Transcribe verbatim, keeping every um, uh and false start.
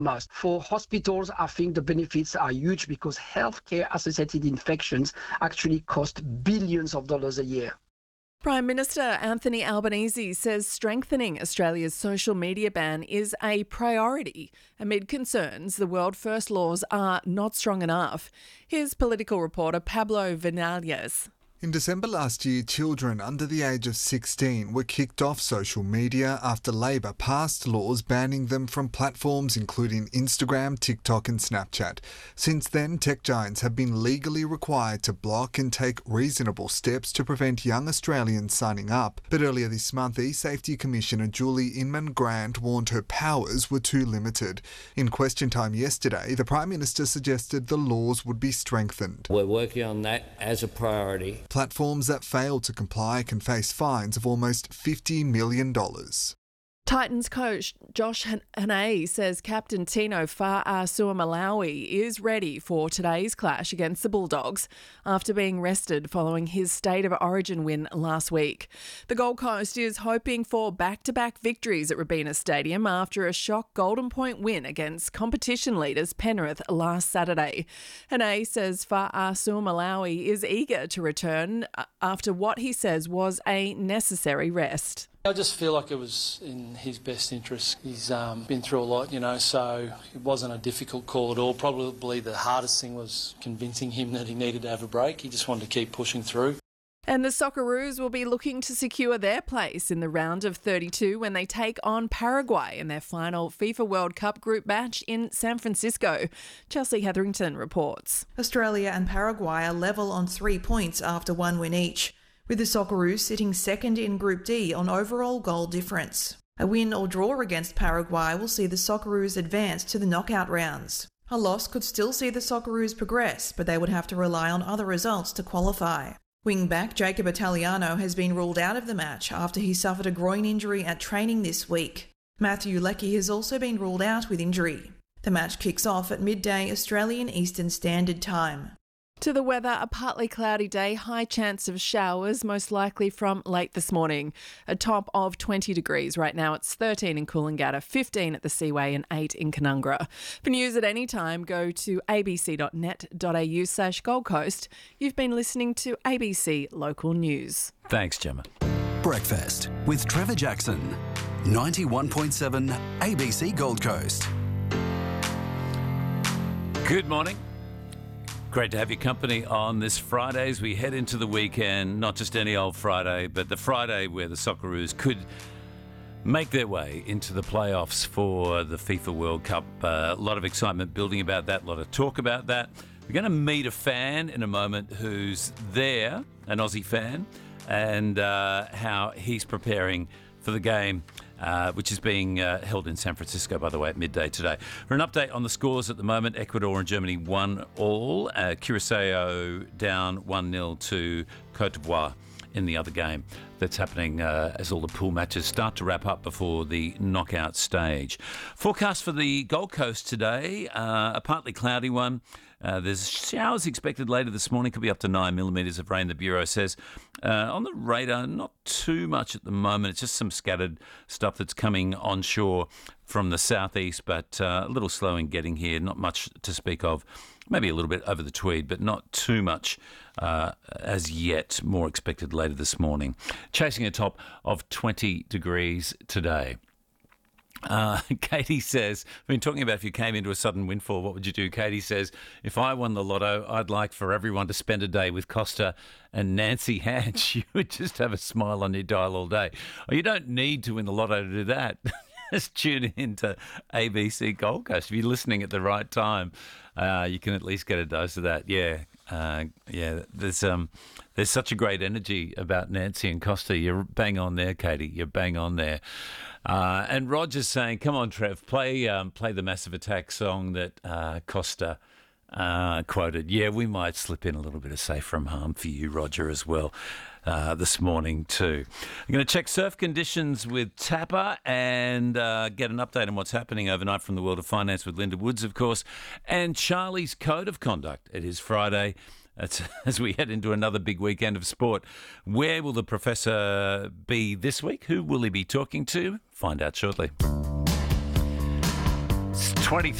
must. For hospitals, I think the benefits are huge because healthcare-associated infections actually cost billions of dollars a year. Prime Minister Anthony Albanese says strengthening Australia's social media ban is a priority amid concerns the world first laws are not strong enough. Here's political reporter Pablo Vinales. In December last year, children under the age of sixteen were kicked off social media after Labor passed laws banning them from platforms including Instagram, TikTok and Snapchat. Since then, tech giants have been legally required to block and take reasonable steps to prevent young Australians signing up. But earlier this month, E-Safety Commissioner Julie Inman-Grant warned her powers were too limited. In question time yesterday, the Prime Minister suggested the laws would be strengthened. We're working on that as a priority. Platforms that fail to comply can face fines of almost fifty million dollars. Titans coach Josh Hannay says captain Tino Fa'asuamaleaui is ready for today's clash against the Bulldogs after being rested following his State of Origin win last week. The Gold Coast is hoping for back-to-back victories at Robina Stadium after a shock Golden Point win against competition leaders Penrith last Saturday. Hannay says Fa'asuamaleaui is eager to return after what he says was a necessary rest. I just feel like it was in his best interest. He's um, been through a lot, you know, so it wasn't a difficult call at all. Probably the hardest thing was convincing him that he needed to have a break. He just wanted to keep pushing through. And the Socceroos will be looking to secure their place in the round of thirty-two when they take on Paraguay in their final FIFA World Cup group match in San Francisco. Chelsea Hetherington reports. Australia and Paraguay are level on three points after one win each, with the Socceroos sitting second in Group D on overall goal difference. A win or draw against Paraguay will see the Socceroos advance to the knockout rounds. A loss could still see the Socceroos progress, but they would have to rely on other results to qualify. Wing-back Jacob Italiano has been ruled out of the match after he suffered a groin injury at training this week. Matthew Leckie has also been ruled out with injury. The match kicks off at midday Australian Eastern Standard Time. To the weather, a partly cloudy day, high chance of showers, most likely from late this morning. A top of twenty degrees right now. It's thirteen in Coolangatta, fifteen at the Seaway and eight in Canungra. For news at any time, go to abc.net.au slash Gold Coast. You've been listening to A B C Local News. Thanks, Gemma. Breakfast with Trevor Jackson, ninety-one point seven A B C Gold Coast. Good morning. Great to have your company on this Friday as we head into the weekend. Not just any old Friday, but the Friday where the Socceroos could make their way into the playoffs for the FIFA World Cup. Uh, a lot of excitement building about that, a lot of talk about that. We're going to meet a fan in a moment who's there, an Aussie fan, and uh, how he's preparing for the game. Uh, which is being uh, held in San Francisco, by the way, at midday today. For an update on the scores at the moment, Ecuador and Germany one all. Uh, Curaçao down one nil to Côte d'Ivoire in the other game. That's happening uh, as all the pool matches start to wrap up before the knockout stage. Forecast for the Gold Coast today, uh, a partly cloudy one. Uh, there's showers expected later this morning, could be up to nine millimetres of rain, the Bureau says. Uh, on the radar, not too much at the moment. It's just some scattered stuff that's coming onshore from the southeast, but uh, a little slow in getting here. Not much to speak of. Maybe a little bit over the Tweed, but not too much uh, as yet. More expected later this morning. Chasing a top of twenty degrees today. Uh, Katie says, we've been talking about if you came into a sudden windfall, what would you do? Katie says, if I won the lotto, I'd like for everyone to spend a day with Costa and Nancy Hatch. You would just have a smile on your dial all day. Oh, you don't need to win the lotto to do that. Just tune in to A B C Gold Coast. If you're listening at the right time, uh, you can at least get a dose of that. Yeah, uh, yeah. There's um, there's such a great energy about Nancy and Costa. You're bang on there, Katie. You're bang on there. Uh, and Roger's saying, "Come on, Trev, play um, play the Massive Attack song that uh, Costa uh, quoted." Yeah, we might slip in a little bit of Safe From Harm for you, Roger, as well. Uh, this morning too. I'm going to check surf conditions with Tapper and uh, get an update on what's happening overnight from the world of finance with Linda Woods, of course, and Charlie's Code of Conduct. It is Friday. That's, as we head into another big weekend of sport. Where will the professor be this week? Who will he be talking to? Find out shortly. It's twenty